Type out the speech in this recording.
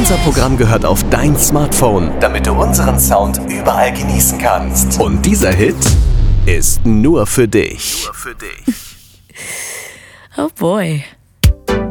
Unser Programm gehört auf dein Smartphone, damit du unseren Sound überall genießen kannst. Und dieser Hit ist nur für dich. Oh boy.